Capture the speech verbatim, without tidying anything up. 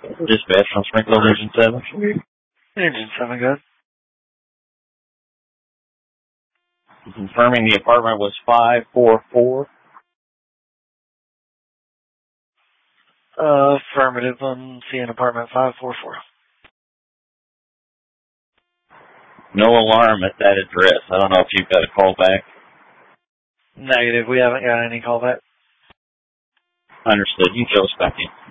Dispatch from Springfield, Engine seven. Engine seven, good. Confirming the apartment was five four four. Uh, affirmative on seeing apartment five four four. No alarm at that address. I don't know if you've got a call back. Negative. We haven't got any call back. Understood. You chose back in.